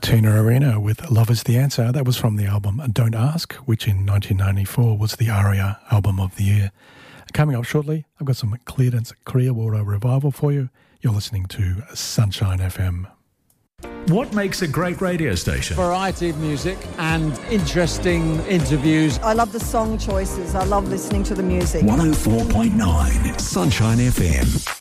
Tina Arena with Love is the Answer. That was from the album Don't Ask, which in 1994 was the ARIA Album of the Year. Coming up shortly, I've got some Creedence Clearwater Revival for you. You're listening to Sunshine FM. What makes a great radio station? Variety of music and interesting interviews. I love the song choices. I love listening to the music. 104.9 Sunshine FM.